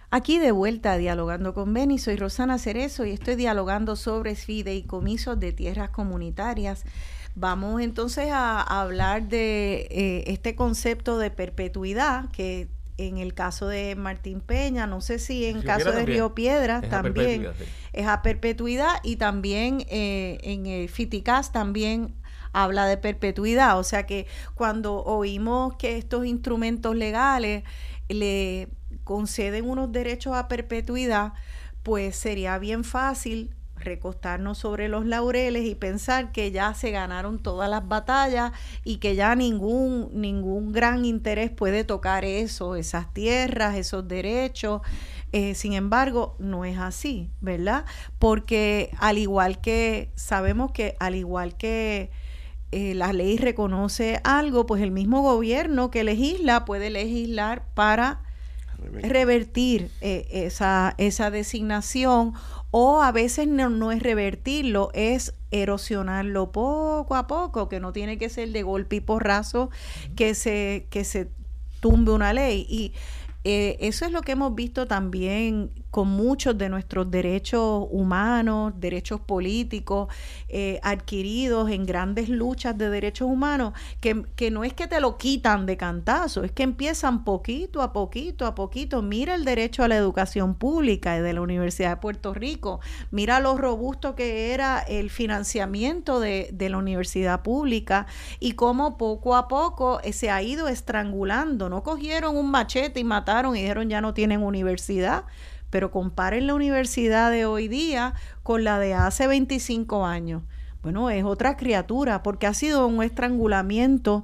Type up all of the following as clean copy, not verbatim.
Aquí de vuelta Dialogando con Beni, soy Rosana Cerezo y estoy dialogando sobre fideicomisos de tierras comunitarias. Vamos entonces a hablar de este concepto de perpetuidad que en el caso de Martín Peña, no sé si en el caso de Río Piedras también es a perpetuidad, y también en el FITICAS también habla de perpetuidad. O sea que cuando oímos que estos instrumentos legales le conceden unos derechos a perpetuidad, pues sería bien fácil recostarnos sobre los laureles y pensar que ya se ganaron todas las batallas y que ya ningún gran interés puede tocar esas tierras, esos derechos. Sin embargo, no es así, ¿verdad? Porque sabemos que al igual que la ley reconoce algo, pues el mismo gobierno que legisla puede legislar para revertir esa designación, o a veces no es revertirlo, es erosionarlo poco a poco, que no tiene que ser de golpe y porrazo que se tumbe una ley. Y eso es lo que hemos visto también con muchos de nuestros derechos humanos, derechos políticos adquiridos en grandes luchas de derechos humanos, que no es que te lo quitan de cantazo, es que empiezan poquito a poquito. Mira el derecho a la educación pública de la Universidad de Puerto Rico, mira lo robusto que era el financiamiento de la universidad pública y cómo poco a poco se ha ido estrangulando. No cogieron un machete y mataron y dijeron ya no tienen universidad. Pero comparen la universidad de hoy día con la de hace 25 años. Bueno, es otra criatura, porque ha sido un estrangulamiento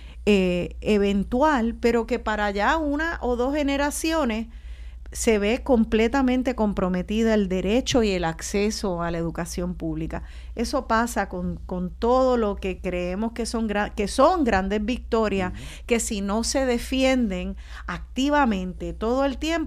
eventual, pero que para ya 1 o 2 generaciones se ve completamente comprometida el derecho y el acceso a la educación pública. Eso pasa con todo lo que creemos que son grandes victorias, que si no se defienden activamente todo el tiempo,